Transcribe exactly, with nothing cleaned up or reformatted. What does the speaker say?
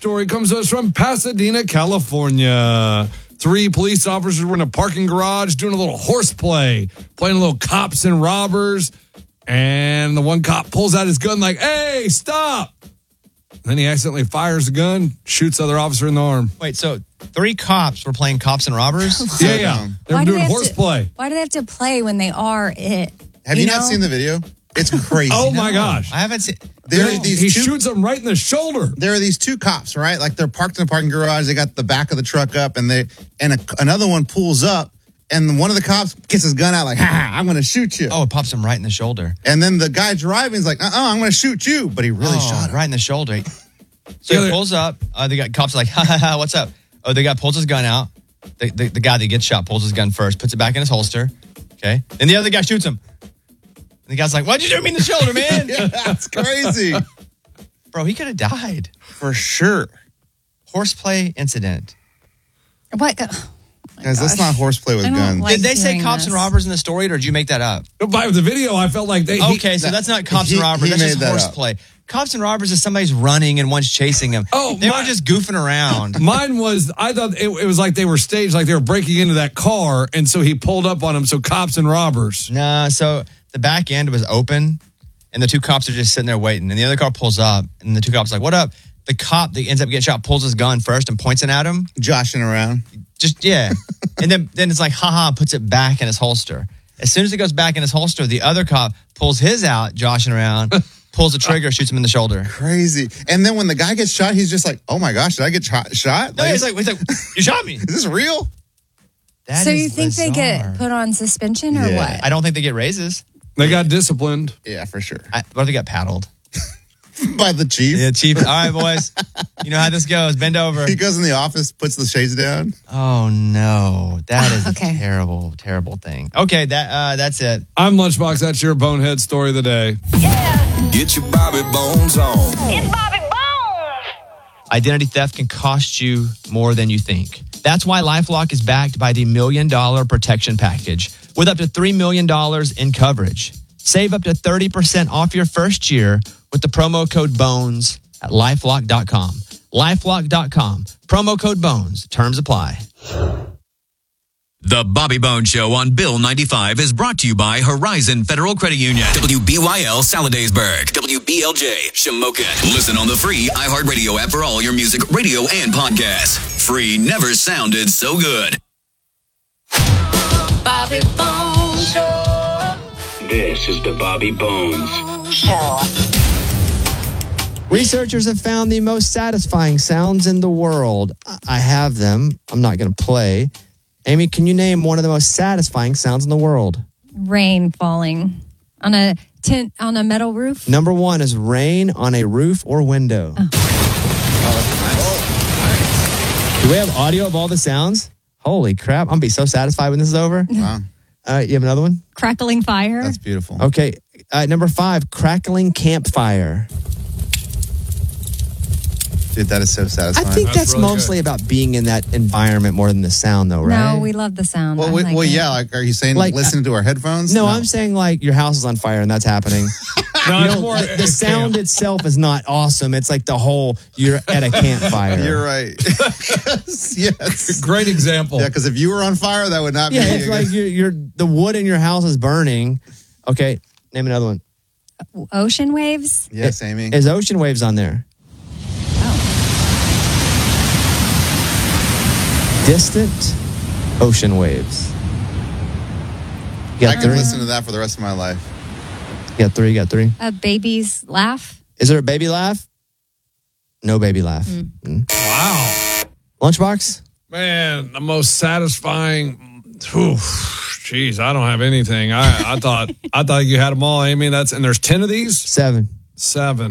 story comes to us from Pasadena, California. Three police officers were in a parking garage doing a little horseplay, playing a little cops and robbers. And the one cop pulls out his gun like, hey, stop. Then he accidentally fires the gun, shoots the other officer in the arm. Wait, so three cops were playing cops and robbers? yeah, yeah. They were doing horseplay. Why do they have to play when they are it? Have you, you know? not seen the video? It's crazy. oh, my no, gosh. I haven't seen there no, are these He two, shoots him right in the shoulder. There are these two cops, right? Like they're parked in the parking garage. They got the back of the truck up, and they and a, another one pulls up, and one of the cops gets his gun out like, ha, I'm going to shoot you. Oh, it pops him right in the shoulder. And then the guy driving is like, uh-uh, I'm going to shoot you. But he really oh, shot him. Right in the shoulder. So yeah, he pulls up. Uh, the guy, cops are like, ha, ha, ha, what's up? Oh, the guy pulls his gun out. The, the, the guy that gets shot pulls his gun first, puts it back in his holster. Okay. And the other guy shoots him. And the guy's like, why'd you shoot me in the shoulder, man? yeah, that's crazy. Bro, he could have died. For sure. Horseplay incident. What? Guys, let's not horseplay with guns. Like Did they say cops this. and robbers in the story, or did you make that up? By the video, I felt like they... Okay, he, so that's not cops he, and robbers. That's just that horseplay. Cops and robbers is somebody's running and one's chasing him. Oh, they my, were just goofing around. Mine was, I thought it, it was like they were staged, like they were breaking into that car, and so he pulled up on them, so cops and robbers. Nah, so the back end was open, and the two cops are just sitting there waiting, and the other car pulls up, and the two cops are like, what up? The cop that ends up getting shot pulls his gun first and points it at him. Joshing around. Just, yeah. and then, then it's like, haha, puts it back in his holster. As soon as it goes back in his holster, the other cop pulls his out, joshing around, pulls the trigger, shoots him in the shoulder. Crazy. And then when the guy gets shot, he's just like, oh my gosh, did I get shot? shot? No, like, he's, like, he's like, you shot me. Is this real? That so you think bizarre. They get put on suspension or yeah. what? I don't think they get raises. They got disciplined. Yeah, for sure. I, what if they got paddled? By the chief? Yeah, chief. All right, boys. You know how this goes. Bend over. He goes in the office, puts the shades down. Oh, no. That is okay. a terrible, terrible thing. Okay, that uh, that's it. I'm Lunchbox. That's your bonehead story of the day. Yeah. Get your Bobby Bones on. It's Bobby Bones. Identity theft can cost you more than you think. That's why LifeLock is backed by the Million Dollar Protection Package with up to three million dollars in coverage. Save up to thirty percent off your first year with the promo code BONES at LifeLock dot com. LifeLock dot com. Promo code BONES. Terms apply. The Bobby Bones Show on Bill ninety-five is brought to you by Horizon Federal Credit Union. W B Y L Saladaysburg. W B L J Shamokin. Listen on the free iHeartRadio app for all your music, radio, and podcasts. Free never sounded so good. Bobby Bones Show. This is the Bobby Bones Show. Researchers have found the most satisfying sounds in the world. I have them. I'm not going to play. Amy, can you name one of the most satisfying sounds in the world? Rain falling on a tent on a metal roof. Number one is rain on a roof or window. Oh. Oh, nice. Do we have audio of all the sounds? Holy crap. I'm going to be so satisfied when this is over. Wow. Uh, you have another one? Crackling fire. That's beautiful. Okay. Uh, number five, crackling campfire. Dude, that is so satisfying. I think that's, that's really mostly good. about being in that environment more than the sound, though, right? No, we love the sound. Well, we, like well it. yeah. Like, are you saying Like, listening to our headphones? No, no, I'm saying like your house is on fire and that's happening. No, You it's know, more, the, the sound itself is not awesome. It's like the whole, you're at a campfire. You're right. Yes. Great example. Yeah, because if you were on fire, that would not Yeah, be. it's like you're, you're, the wood in your house is burning. Okay, name another one. Ocean waves. Yes, Amy. Is Ocean Waves on there? Distant ocean waves. You I got can three? listen to that for the rest of my life. You got three, you got three. A baby's laugh. Is there a baby laugh? No baby laugh. Mm. Mm. Wow. Lunchbox? Man, the most satisfying. Jeez, I don't have anything. I, I thought I thought you had them all, Amy. That's and there's ten of these. Seven. Seven.